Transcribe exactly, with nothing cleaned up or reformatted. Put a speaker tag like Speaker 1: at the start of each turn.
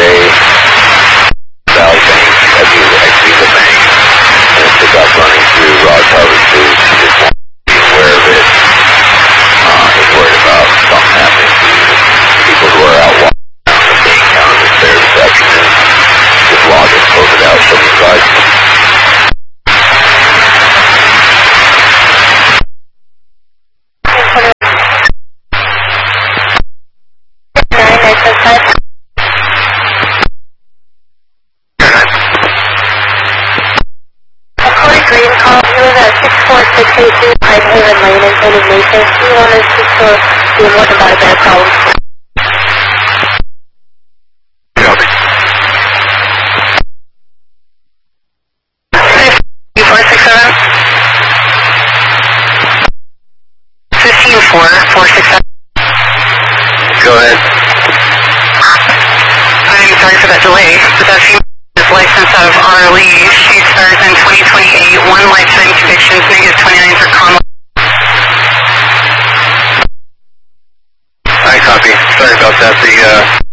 Speaker 1: Valley Bank as you exit the bank, and it took off running through Rod Harvest Booth. Just want to be aware of it. Uh, is worried about something happening to people who are out walking around the Dane County fair this afternoon. Just log it, close it out, show me guys.
Speaker 2: Green call, you live at six four six eight two Pine Haven Lane in St. Ignatius. Do you want to speak to you what about a bad problem?
Speaker 1: Copy.
Speaker 2: four six seven? fifteen four, four six seven.
Speaker 1: Go ahead.
Speaker 2: I'm sorry for that delay, but that's his license out of R L E. She expires in twenty twenty-eight, one lifetime convictions, negative twenty-nine for common.
Speaker 1: I copy. Sorry about that. The, uh...